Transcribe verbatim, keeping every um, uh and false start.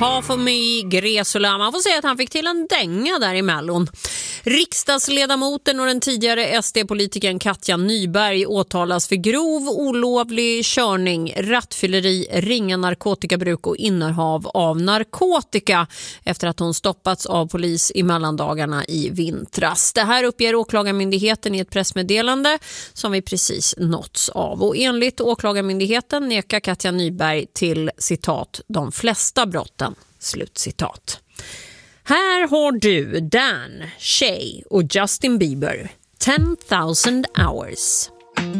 Half of Me, Gresula. Man får säga att han fick till en dänga där i Mellon. Riksdagsledamoten och den tidigare S D-politikern Katja Nyberg åtalas för grov olovlig körning, rattfylleri, ringa narkotikabruk och innehav av narkotika efter att hon stoppats av polis i mellandagarna i vintras. Det här uppger åklagarmyndigheten i ett pressmeddelande som vi precis nåtts av. Och enligt åklagarmyndigheten nekar Katja Nyberg till citat de flesta brotten, slutcitat. Här har du Dan, Shay och Justin Bieber, ten thousand hours.